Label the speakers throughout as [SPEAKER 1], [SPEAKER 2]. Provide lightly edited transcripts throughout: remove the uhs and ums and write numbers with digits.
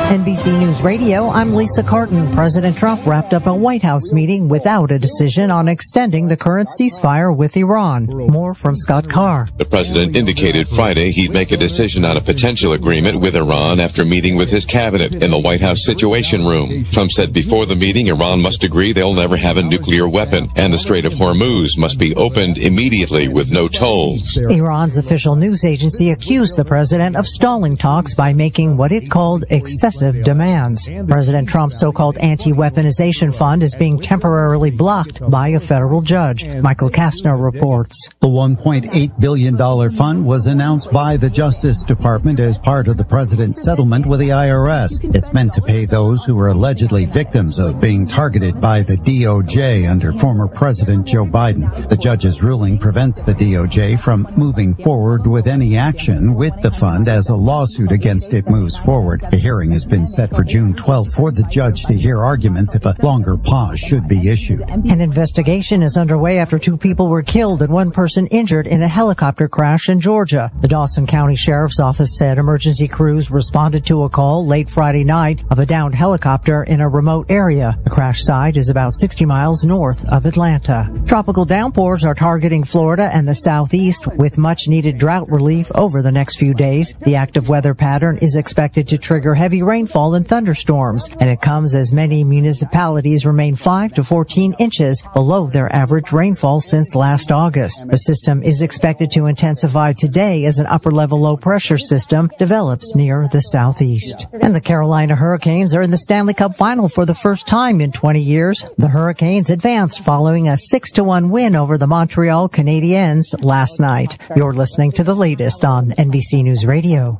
[SPEAKER 1] NBC News Radio, I'm Lisa Carton. President Trump wrapped up a White House meeting without a decision on extending the current ceasefire with Iran. More from Scott Carr.
[SPEAKER 2] The president indicated Friday he'd make a decision on a potential agreement with Iran after meeting with his cabinet in the White House Situation Room. Trump said before the meeting, Iran must agree they'll never have a nuclear weapon, and the Strait of Hormuz must be opened immediately with no tolls.
[SPEAKER 1] Iran's official news agency accused the president of stalling talks by making what it called excessive demands. President Trump's so-called anti-weaponization fund is being temporarily blocked by a federal judge. Michael Kastner reports.
[SPEAKER 3] The $1.8 billion fund was announced by the Justice Department as part of the president's settlement with the IRS. It's meant to pay those who were allegedly victims of being targeted by the DOJ under former President Joe Biden. The judge's ruling prevents the DOJ from moving forward with any action with the fund as a lawsuit against it moves forward. A hearing has been set for June 12th for the judge to hear arguments if a longer pause should be issued.
[SPEAKER 1] An investigation is underway after 2 people were killed and 1 person injured in a helicopter crash in Georgia. The Dawson County Sheriff's Office said emergency crews responded to a call late Friday night of a downed helicopter in a remote area. The crash site is about 60 miles north of Atlanta. Tropical downpours are targeting Florida and the southeast with much needed drought relief over the next few days. The active weather pattern is expected to trigger heavy rainfall and thunderstorms, and it comes as many municipalities remain 5 to 14 inches below their average rainfall since last August. The system is expected to intensify today as an upper-level low-pressure system develops near the southeast. And the Carolina Hurricanes are in the Stanley Cup Final for the first time in 20 years. The Hurricanes advanced following a 6-1 win over the Montreal Canadiens last night. You're listening to the latest on NBC News Radio.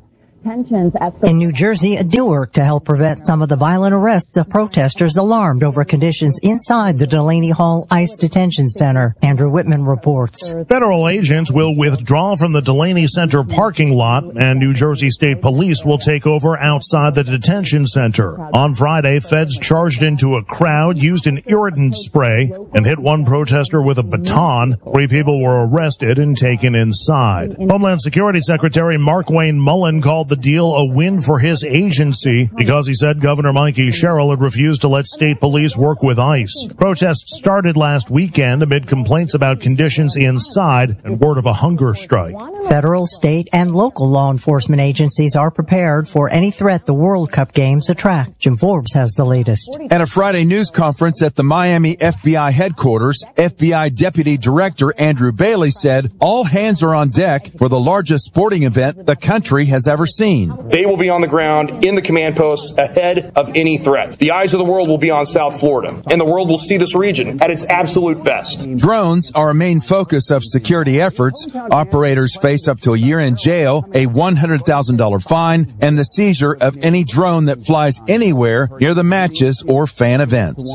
[SPEAKER 1] In New Jersey, a deal worked to help prevent some of the violent arrests of protesters alarmed over conditions inside the Delaney Hall ICE Detention Center. Andrew Whitman reports.
[SPEAKER 4] Federal agents will withdraw from the Delaney Center parking lot, and New Jersey State Police will take over outside the detention center. On Friday, feds charged into a crowd, used an irritant spray, and hit 1 protester with a baton. 3 people were arrested and taken inside. Homeland Security Secretary Mark Wayne Mullen called the deal a win for his agency because he said Governor Mikey Sherrill had refused to let state police work with ICE. Protests started last weekend amid complaints about conditions inside and word of a hunger strike.
[SPEAKER 1] Federal, state, and local law enforcement agencies are prepared for any threat the World Cup games attract. Jim Forbes has the latest.
[SPEAKER 5] At a Friday news conference at the Miami FBI headquarters, FBI Deputy Director Andrew Bailey said all hands are on deck for the largest sporting event the country has ever seen.
[SPEAKER 6] They will be on the ground in the command posts ahead of any threat. The eyes of the world will be on South Florida, and the world will see this region at its absolute best.
[SPEAKER 5] Drones are a main focus of security efforts. Operators face up to a year in jail, a $100,000 fine, and the seizure of any drone that flies anywhere near the matches or fan events.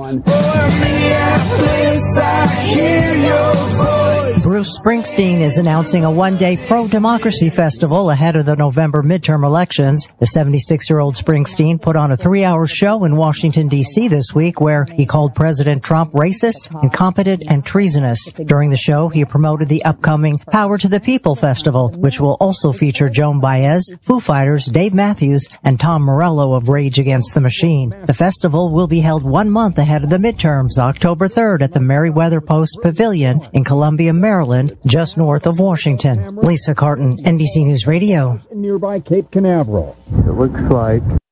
[SPEAKER 1] Bruce Springsteen is announcing a 1-day pro-democracy festival ahead of the November midterm elections. The 76-year-old Springsteen put on a 3-hour show in Washington, D.C. this week where he called President Trump racist, incompetent, and treasonous. During the show, he promoted the upcoming Power to the People Festival, which will also feature Joan Baez, Foo Fighters, Dave Matthews, and Tom Morello of Rage Against the Machine. The festival will be held 1 month ahead of the midterms, October 3rd at the Merriweather Post Pavilion in Columbia, Maryland, just north of Washington. Lisa Carton, NBC News Radio.
[SPEAKER 7] Nearby Cape Canaveral. It looks like